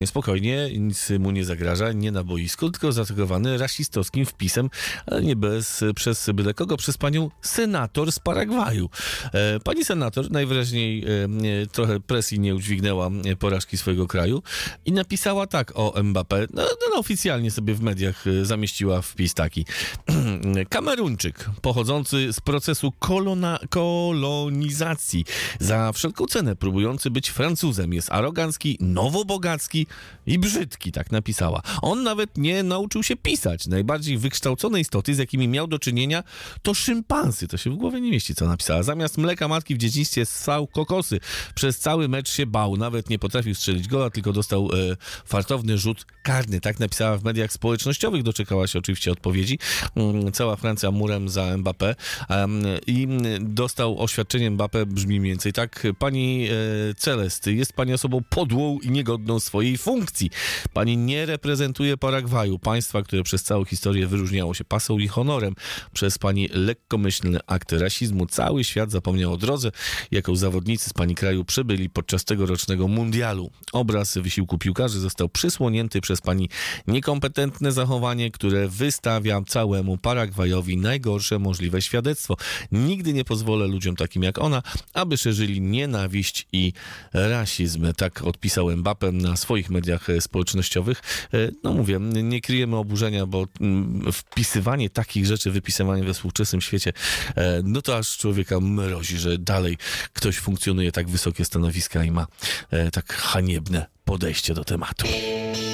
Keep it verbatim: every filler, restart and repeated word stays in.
Spokojnie, nic mu nie zagraża, nie na boisku, tylko zaatakowany rasistowskim wpisem, ale nie bez, przez byle kogo, przez panią senator z Paragwaju. E, pani senator najwyraźniej e, trochę presji nie udźwignęła porażki swojego kraju i napisała tak o Mbappé, no, no oficjalnie sobie w mediach zamieściła wpis taki. Kameruńczyk pochodzący z procesu kolona, kolonizacji, za wszelką cenę próbujący być Francuzem, jest arogancki, nowobogacki i brzydki, tak napisała. On nawet nie nauczył się pisać. Najbardziej wykształcone istoty, z jakimi miał do czynienia, to szympansy. To się w głowie nie mieści, co napisała. Zamiast mleka matki w dzieciństwie ssał kokosy. Przez cały mecz się bał. Nawet nie potrafił strzelić gola, tylko dostał e, fartowny rzut karny. Tak napisała w mediach społecznościowych. Doczekała się oczywiście odpowiedzi. Mm, cała Francja murem za Mbappé. Um, I dostał oświadczenie Mbappé, brzmi mniej więcej tak. Pani e, Celest, jest pani osobą podłą i niegodną swojej funkcji. Pani nie reprezentuje Paragwaju, państwa, które przez całą historię wyróżniało się pasą i honorem. Przez pani lekkomyślne akty rasizmu cały świat zapomniał o drodze, jaką zawodnicy z pani kraju przybyli podczas tegorocznego mundialu. Obraz wysiłku piłkarzy został przysłonięty przez pani niekompetentne zachowanie, które wystawia całemu Paragwajowi najgorsze możliwe świadectwo. Nigdy nie pozwolę ludziom takim jak ona, aby szerzyli nienawiść i rasizm. Tak odpisał Mbappé na swoich mediach społecznościowych. No mówię, nie kryjemy oburzenia, bo wpisywanie takich rzeczy, wypisywanie we współczesnym świecie, no to aż człowieka mrozi, że dalej ktoś funkcjonuje tak wysokie stanowiska i ma tak haniebne podejście do tematu.